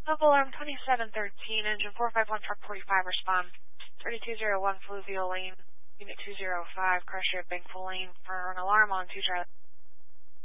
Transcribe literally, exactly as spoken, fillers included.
Local alarm twenty-seven thirteen, engine four five one, truck forty-five, respond. thirty-two oh one, Fluvial Lane, unit two oh five, car shipping, full lane for an alarm on two Charlie.